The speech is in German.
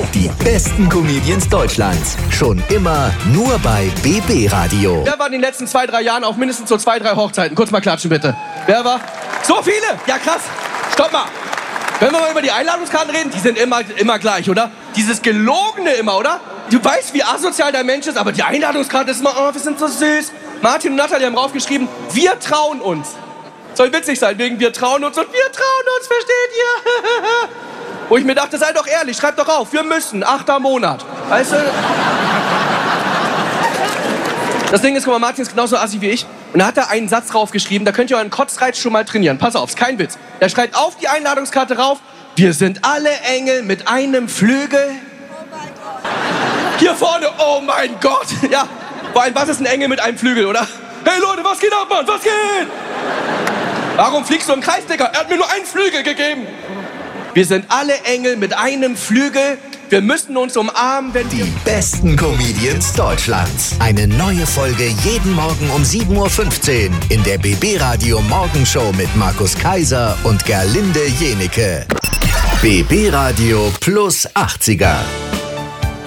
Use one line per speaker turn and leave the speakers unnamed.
Die besten Comedians Deutschlands. Schon immer nur bei BB Radio.
Wer war in den letzten 2-3 Jahren auf mindestens so 2-3 Hochzeiten? Kurz mal klatschen, bitte. Wer war? So viele? Ja, krass. Stopp mal. Wenn wir mal über die Einladungskarten reden, die sind immer gleich, oder? Dieses Gelogene immer, oder? Du weißt, wie asozial der Mensch ist, aber die Einladungskarte ist immer, oh, wir sind so süß. Martin und Natalie haben draufgeschrieben, wir trauen uns. Soll witzig sein, wegen wir trauen uns und wir trauen uns, versteht ihr? Wo ich mir dachte, sei doch ehrlich, schreib doch auf, wir müssen, 8. Monat. Weißt du? Das Ding ist, guck mal, Martin ist genauso assi wie ich. Und da hat er einen Satz draufgeschrieben, da könnt ihr euren Kotzreiz schon mal trainieren. Pass auf, ist kein Witz. Er schreibt auf die Einladungskarte rauf, wir sind alle Engel mit einem Flügel. Hier vorne, oh mein Gott. Ja, vor allem, was ist ein Engel mit einem Flügel, oder? Hey Leute, was geht ab, Mann, was geht? Warum fliegst du im Kreis, Digga? Er hat mir nur einen Flügel gegeben. Wir sind alle Engel mit einem Flügel. Wir müssen uns umarmen, wenn
Die besten Comedians Deutschlands. Eine neue Folge jeden Morgen um 7:15 Uhr in der BB Radio Morgenshow mit Markus Kaiser und Gerlinde Jenike. BB Radio plus 80er.